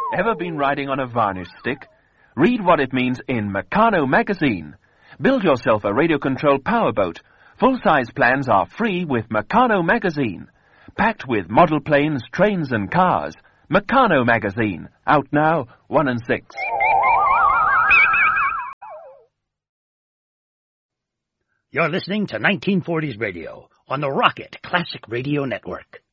Ever been riding on a varnish stick? Read what it means in Meccano magazine. Build yourself a radio-controlled powerboat. Full-size plans are free with Meccano magazine. Packed with model planes, trains and cars. Meccano magazine. Out now, 1 and 6. You're listening to 1940s Radio on the Rocket Classic Radio Network.